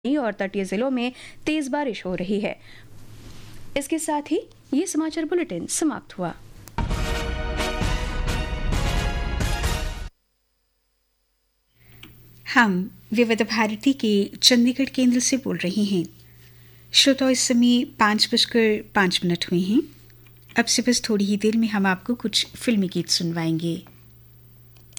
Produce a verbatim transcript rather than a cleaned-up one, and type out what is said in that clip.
और तटीय जिलों में तेज बारिश हो रही है। इसके साथ ही ये समाचार बुलेटिन समाप्त हुआ। हम विविध भारती के चंडीगढ़ केंद्र से बोल रहे हैं। श्रोता, इस समय पाँच बजकर पाँच मिनट हुए हैं। अब से बस थोड़ी ही देर में हम आपको कुछ फिल्मी गीत सुनवाएंगे।